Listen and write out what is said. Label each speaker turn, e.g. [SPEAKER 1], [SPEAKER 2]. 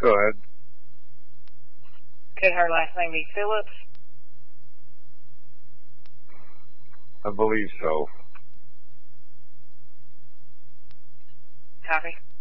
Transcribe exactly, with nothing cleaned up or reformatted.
[SPEAKER 1] Go ahead.
[SPEAKER 2] Could her last name be Phillips?
[SPEAKER 1] I believe so.
[SPEAKER 2] Copy.